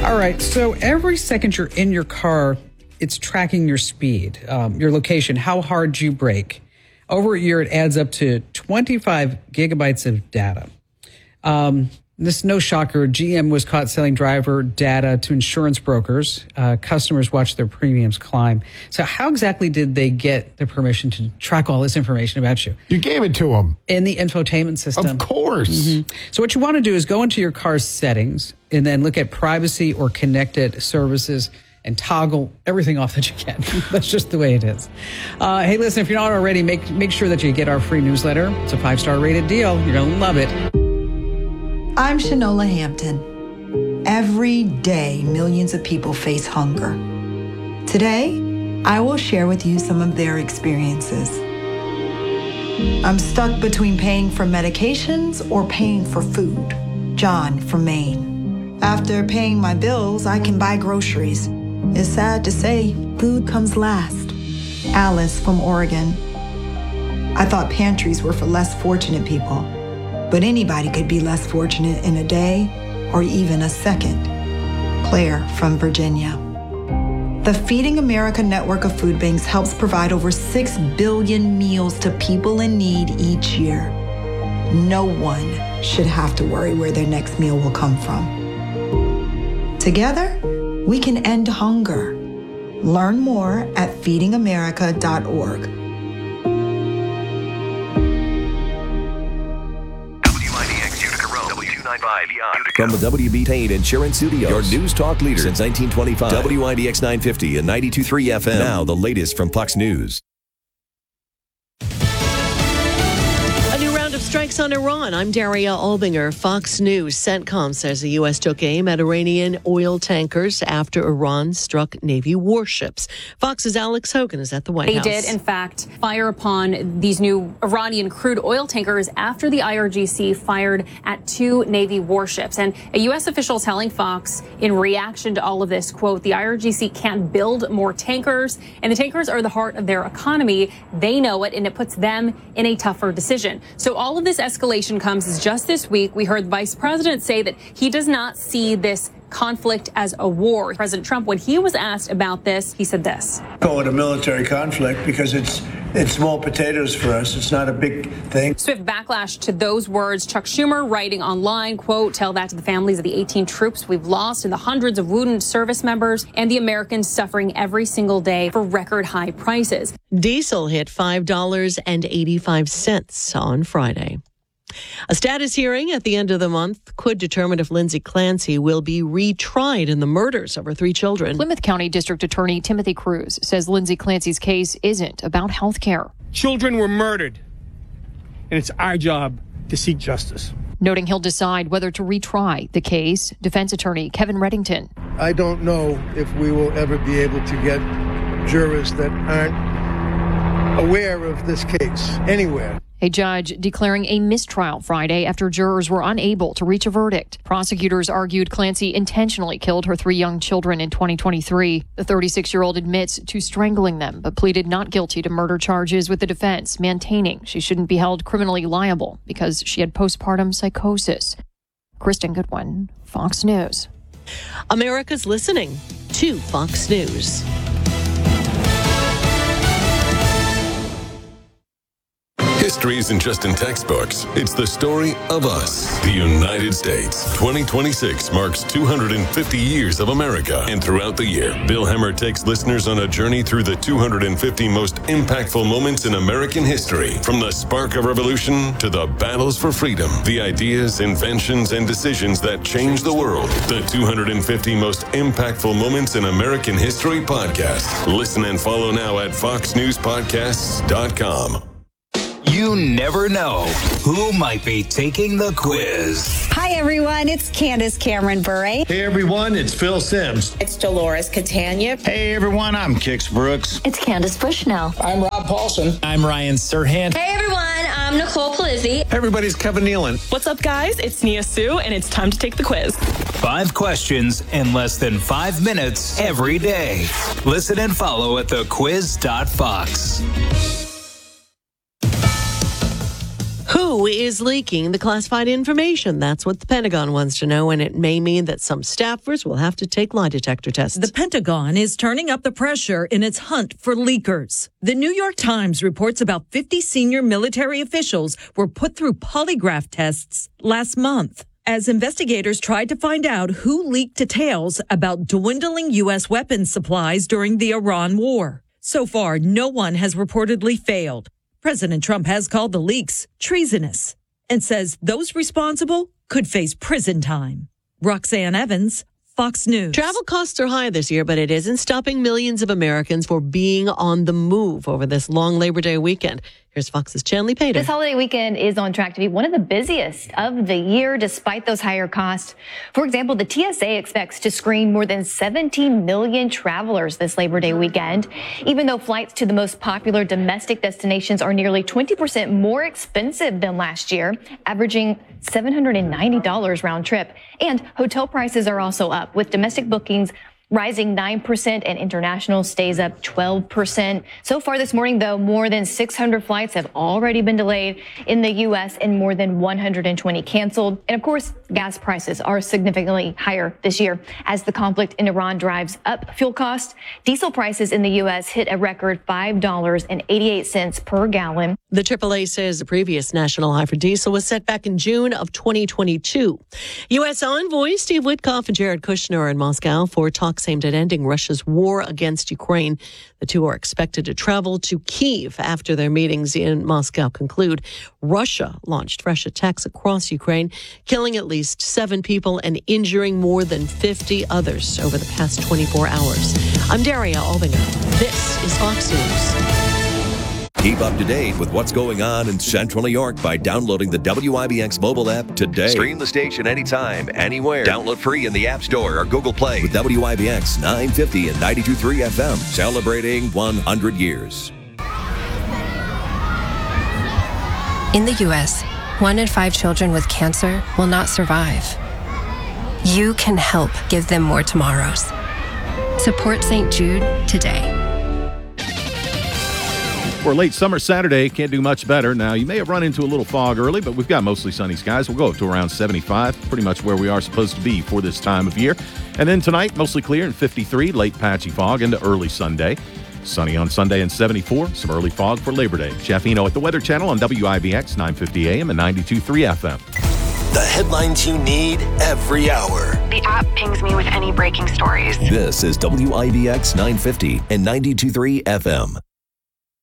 All right, so every second you're in your car, it's tracking your speed, your location, how hard you brake. Over a year, it adds up to 25 gigabytes of data. This is no shocker. GM was caught selling driver data to insurance brokers. Customers watched their premiums climb. So how exactly did they get the permission to track all this information about you? You gave it to them. In the infotainment system. Of course. Mm-hmm. So what you want to do is go into your car's settings and then look at privacy or connected services and toggle everything off that you can. That's just the way it is. Hey, listen, if you're not already, make sure that you get our free newsletter. It's a 5-star rated deal. You're going to love it. I'm Shanola Hampton. Every day, millions of people face hunger. Today, I will share with you some of their experiences. I'm stuck between paying for medications or paying for food. John from Maine. After paying my bills, I can buy groceries. It's sad to say, food comes last. Alice from Oregon. I thought pantries were for less fortunate people. But anybody could be less fortunate in a day or even a second. Claire from Virginia. The Feeding America network of food banks helps provide over 6 billion meals to people in need each year. No one should have to worry where their next meal will come from. Together, we can end hunger. Learn more at feedingamerica.org. From the WB Payne Insurance Studios, your news talk leader since 1925. WIDX 950 and 92.3 FM. Now the latest from Fox News. A new round of strikes on Iran. I'm Daria Albinger, Fox News. CENTCOM says the U.S. took aim at Iranian oil tankers after Iran struck Navy warships. Fox's Alex Hogan is at the White House. They did, in fact, fire upon these new Iranian crude oil tankers after the IRGC fired at 2 Navy warships. And a U.S. official telling Fox in reaction to all of this, quote, the IRGC can't build more tankers, and the tankers are the heart of their economy. They know it, and it puts them in a tougher decision. So all of this escalation comes as just this week we heard the vice president say that he does not see this conflict as a war. President Trump, when he was asked about this, he said this. Call it a military conflict because it's small potatoes for us. It's not a big thing. Swift backlash to those words. Chuck Schumer writing online, quote, tell that to the families of the 18 troops we've lost and the hundreds of wounded service members and the Americans suffering every single day for record high prices. Diesel hit $5.85 on Friday. A status hearing at the end of the month could determine if Lindsay Clancy will be retried in the murders of her 3 children. Plymouth County District Attorney Timothy Cruz says Lindsay Clancy's case isn't about health care. Children were murdered, and it's our job to seek justice. Noting he'll decide whether to retry the case, defense attorney Kevin Reddington. I don't know if we will ever be able to get jurors that aren't aware of this case anywhere. A judge declaring a mistrial Friday after jurors were unable to reach a verdict. Prosecutors argued Clancy intentionally killed her 3 young children in 2023. The 36-year-old admits to strangling them, but pleaded not guilty to murder charges with the defense, maintaining she shouldn't be held criminally liable because she had postpartum psychosis. Kristen Goodwin, Fox News. America's listening to Fox News. History isn't just in textbooks. It's the story of us, the United States. 2026 marks 250 years of America. And throughout the year, Bill Hemmer takes listeners on a journey through the 250 most impactful moments in American history. From the spark of revolution to the battles for freedom, the ideas, inventions, and decisions that changed the world. The 250 most impactful moments in American history podcast. Listen and follow now at foxnewspodcasts.com. You never know who might be taking the quiz. Hi, everyone. It's Candace Cameron Bure. Hey, everyone. It's Phil Sims. It's Dolores Catania. Hey, everyone. I'm Kix Brooks. It's Candace Bushnell. I'm Rob Paulson. I'm Ryan Serhant. Hey, everyone. I'm Nicole Palizzi. Hey, everybody's Kevin Nealon. What's up, guys? It's Nia Sue, and it's time to take the quiz. 5 questions in less than 5 minutes every day. Listen and follow at thequiz.fox. Who Who is leaking the classified information? That's what the Pentagon wants to know, and it may mean that some staffers will have to take lie detector tests. The Pentagon is turning up the pressure in its hunt for leakers. The New York Times reports about 50 senior military officials were put through polygraph tests last month as investigators tried to find out who leaked details about dwindling U.S. weapons supplies during the Iran war. So far, no one has reportedly failed. President Trump has called the leaks treasonous and says those responsible could face prison time. Roxanne Evans, Fox News. Travel costs are high this year, but it isn't stopping millions of Americans for being on the move over this long Labor Day weekend. Here's Fox's Chanley Pater. This holiday weekend is on track to be one of the busiest of the year, despite those higher costs. For example, the TSA expects to screen more than 17 million travelers this Labor Day weekend, even though flights to the most popular domestic destinations are nearly 20% more expensive than last year, averaging $790 round trip. And hotel prices are also up, with domestic bookings rising 9% and international stays up 12%. So far this morning, though, more than 600 flights have already been delayed in the U.S. and more than 120 canceled. And of course, gas prices are significantly higher this year as the conflict in Iran drives up fuel costs. Diesel prices in the U.S. hit a record $5.88 per gallon. The AAA says the previous national high for diesel was set back in June of 2022. U.S. envoys Steve Witkoff and Jared Kushner are in Moscow for talks aimed at ending Russia's war against Ukraine. The two are expected to travel to Kyiv after their meetings in Moscow conclude. Russia launched fresh attacks across Ukraine, killing at least 7 people and injuring more than 50 others over the past 24 hours. I'm Daria Albinger. This is Fox News. Keep up to date with what's going on in Central New York by downloading the WIBX mobile app today. Stream the station anytime, anywhere. Download free in the App Store or Google Play with WIBX 950 and 92.3 FM, celebrating 100 years. In the U.S., 1 in 5 children with cancer will not survive. You can help give them more tomorrows. Support St. Jude today. For a late summer Saturday, can't do much better. Now, you may have run into a little fog early, but we've got mostly sunny skies. We'll go up to around 75, pretty much where we are supposed to be for this time of year. And then tonight, mostly clear and 53, late patchy fog into early Sunday. Sunny on Sunday and 74, some early fog for Labor Day. Jeff Eno at the Weather Channel on WIBX 950 AM and 92.3 FM. The headlines you need every hour. The app pings me with any breaking stories. This is WIBX 950 and 92.3 FM.